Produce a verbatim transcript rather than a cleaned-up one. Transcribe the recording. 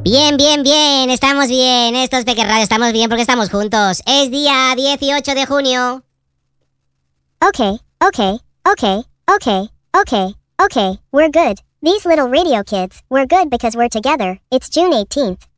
Bien, bien, bien, estamos bien. Estos Peque Radio estamos bien porque estamos juntos. Es día dieciocho de junio. Okay, okay, okay, okay, okay, okay, we're good. These little radio kids, we're good because we're together. It's June eighteenth.